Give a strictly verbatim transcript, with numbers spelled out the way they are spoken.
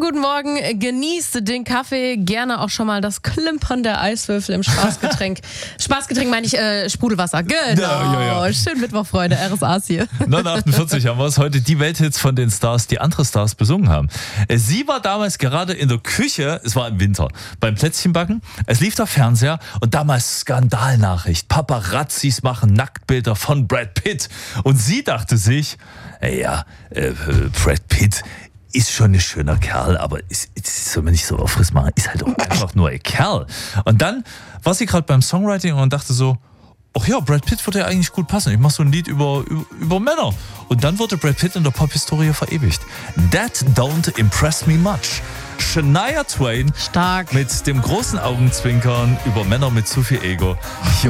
guten Morgen. Genießt den Kaffee, gerne auch schon mal das Klimpern der Eiswürfel im Spaßgetränk. Spaßgetränk meine ich äh, Sprudelwasser. Genau. Ja, ja, ja. Schön Mittwochfreude, R S A's hier. neun achtundvierzig haben wir es. Heute die Welthits von den Stars, die andere Stars besungen haben. Sie war damals gerade in der Küche, es war im Winter, beim Plätzchenbacken. Es lief der Fernseher und damals Skandalnachricht. Paparazzis machen Nacktbilder von Brad Pitt. Und sie dachte sich, ey, ja, äh, Brad Pitt ist schon ein schöner Kerl, aber ist, ist, soll man nicht so aufriss machen, ist halt auch einfach nur ein Kerl. Und dann war sie gerade beim Songwriting und dachte so, ach ja, Brad Pitt würde ja eigentlich gut passen. Ich mache so ein Lied über, über, über Männer. Und dann wurde Brad Pitt in der Pop-Historie verewigt. That don't impress me much. Shania Twain Stark. Mit dem großen Augenzwinkern über Männer mit zu viel Ego.